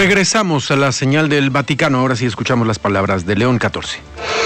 Regresamos a la señal del Vaticano. Ahora sí escuchamos las palabras de León XIV.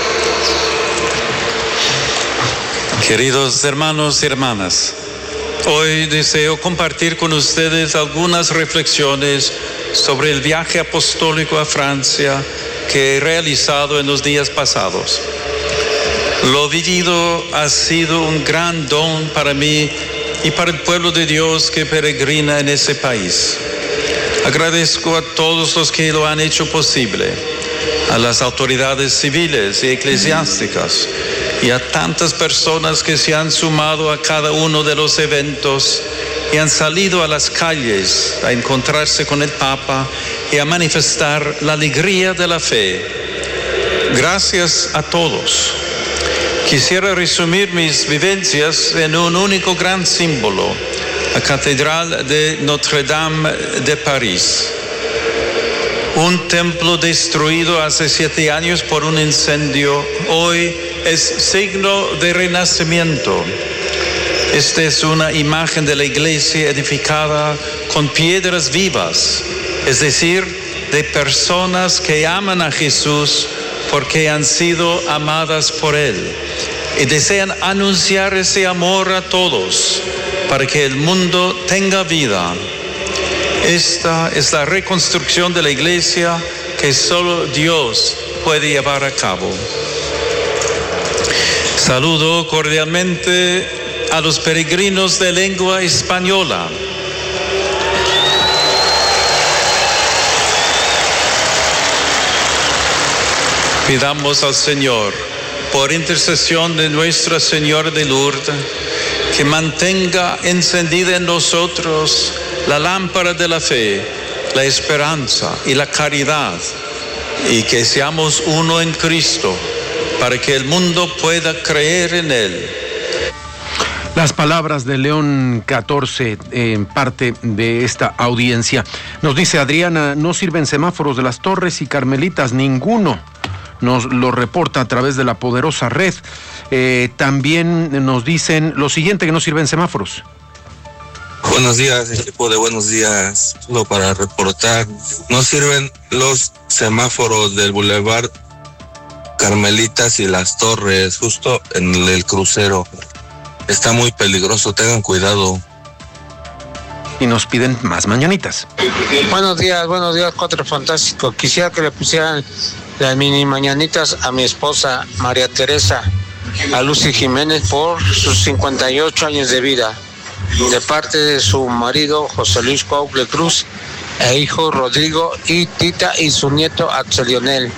Queridos hermanos y hermanas, hoy deseo compartir con ustedes algunas reflexiones sobre el viaje apostólico a Francia que he realizado en los días pasados. Lo vivido ha sido un gran don para mí y para el pueblo de Dios que peregrina en ese país. Agradezco a todos los que lo han hecho posible, a las autoridades civiles y eclesiásticas y a tantas personas que se han sumado a cada uno de los eventos y han salido a las calles a encontrarse con el Papa y a manifestar la alegría de la fe. Gracias a todos. Quisiera resumir mis vivencias en un único gran símbolo, la Catedral de Notre-Dame de París. Un templo destruido hace 7 años por un incendio, hoy es signo de renacimiento. Esta es una imagen de la iglesia edificada con piedras vivas, es decir, de personas que aman a Jesús porque han sido amadas por Él y desean anunciar ese amor a todos para que el mundo tenga vida. Esta es la reconstrucción de la iglesia que solo Dios puede llevar a cabo. Saludo cordialmente a los peregrinos de lengua española. Pidamos al Señor, por intercesión de Nuestra Señora de Lourdes, que mantenga encendida en nosotros la lámpara de la fe, la esperanza y la caridad, y que seamos uno en Cristo, para que el mundo pueda creer en Él. Las palabras de León XIV en parte de esta audiencia. Nos dice Adriana, no sirven semáforos de las Torres y Carmelitas, ninguno. Nos lo reporta a través de la poderosa red. También nos dicen lo siguiente, que no sirven semáforos. Buenos días, equipo de Buenos Días. Solo para reportar, no sirven los semáforos del Boulevard Carmelitas y las Torres, justo en el crucero. Está muy peligroso, tengan cuidado. Y nos piden más mañanitas. Buenos días, Cuatro Fantástico. Quisiera que le pusieran las mini mañanitas a mi esposa María Teresa, a Lucy Jiménez, por sus 58 años de vida, de parte de su marido José Luis Couple Cruz, e hijo Rodrigo y Tita, y su nieto Axel Lionel.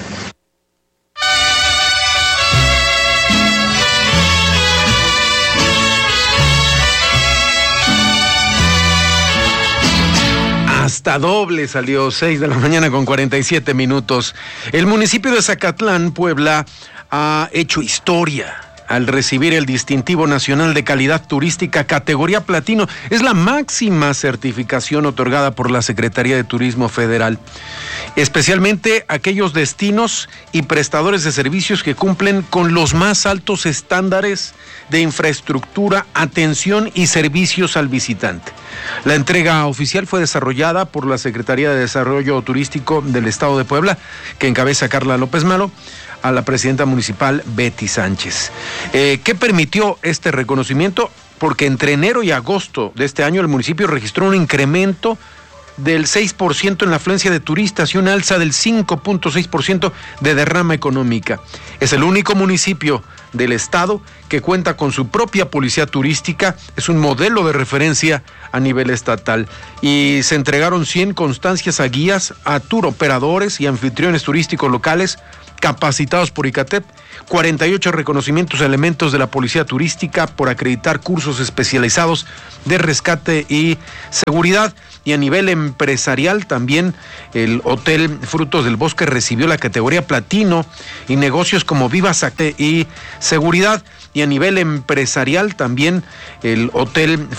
Hasta doble salió, 6 de la mañana con 47 minutos. El municipio de Zacatlán, Puebla, ha hecho historia al recibir el distintivo nacional de calidad turística categoría platino. Es la máxima certificación otorgada por la Secretaría de Turismo Federal. Especialmente aquellos destinos y prestadores de servicios que cumplen con los más altos estándares de infraestructura, atención y servicios al visitante. La entrega oficial fue desarrollada por la Secretaría de Desarrollo Turístico del Estado de Puebla, que encabeza Carla López Malo, a la presidenta municipal Betty Sánchez. ¿Qué permitió este reconocimiento? Porque entre enero y agosto de este año el municipio registró un incremento del 6% en la afluencia de turistas y una alza del 5.6% de derrama económica. Es el único municipio del estado que cuenta con su propia policía turística, es un modelo de referencia a nivel estatal, y se entregaron 100 constancias a guías, a tour operadores y anfitriones turísticos locales capacitados por ICATEP, 48 reconocimientos a elementos de la policía turística por acreditar cursos especializados de rescate y seguridad. Y a nivel empresarial también el Hotel Frutos del Bosque recibió la categoría platino, y negocios como Viva Zacate y Seguridad. Y a nivel empresarial también el Hotel